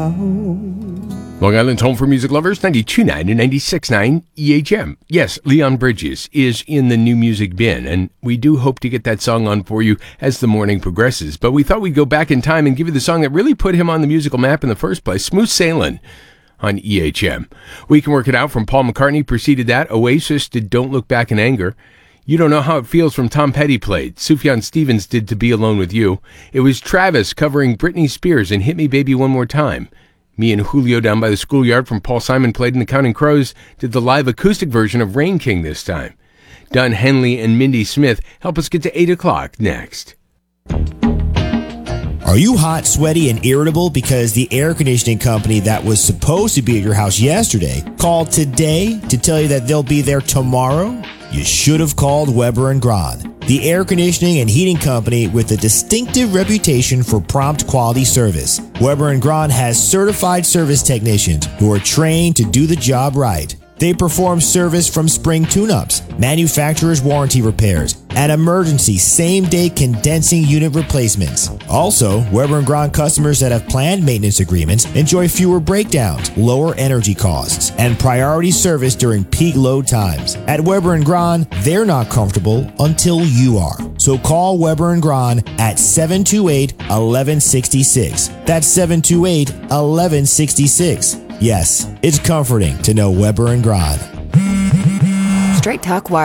Long Island's home for music lovers, 92.9 and 96.9 EHM. Yes, Leon Bridges is in the new music bin, and we do hope to get that song on for you as the morning progresses. But we thought we'd go back in time and give you the song that really put him on the musical map in the first place, Smooth Sailing on EHM. We Can Work It Out from Paul McCartney preceded that. Oasis did Don't Look Back in Anger. You Don't Know How It Feels from Tom Petty played. Sufjan Stevens did To Be Alone With You. It was Travis covering Britney Spears and Hit Me Baby One More Time. Me and Julio Down by the Schoolyard from Paul Simon played, and the Counting Crows did the live acoustic version of Rain King this time. Don Henley and Mindy Smith help us get to 8 o'clock next. Are you hot, sweaty, and irritable because the air conditioning company that was supposed to be at your house yesterday called today to tell you that they'll be there tomorrow? You should have called Weber & Gran, the air conditioning and heating company with a distinctive reputation for prompt quality service. Weber & Gran has certified service technicians who are trained to do the job right. They perform service from spring tune-ups, manufacturer's warranty repairs, and emergency same-day condensing unit replacements. Also, Weber & Gran customers that have planned maintenance agreements enjoy fewer breakdowns, lower energy costs, and priority service during peak load times. At Weber & Gran, they're not comfortable until you are. So call Weber & Gran at 728-1166. That's 728-1166. Yes, it's comforting to know Weber & Gran. Straight Talk Wireless.